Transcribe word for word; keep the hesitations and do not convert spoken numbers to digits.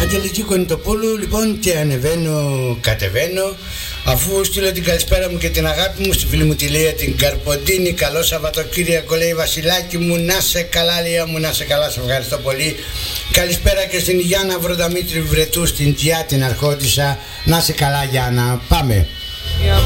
Αγγελική Κονιτοπούλου, λοιπόν, και ανεβαίνω, κατεβαίνω. Αφού στείλω την καλησπέρα μου και την αγάπη μου στη φίλη μου τη Λία την Καρποντίνη. Καλό Σαββατοκύριακο, λέει Βασιλάκι μου. Να σε καλά, Λία μου, να σε καλά, σε ευχαριστώ πολύ. Καλησπέρα και στην Γιάννα Βρονταμήτρη Βρετού, στην Τζιά την Αρχόντισσα. Να σε καλά, Γιάννα. Πάμε.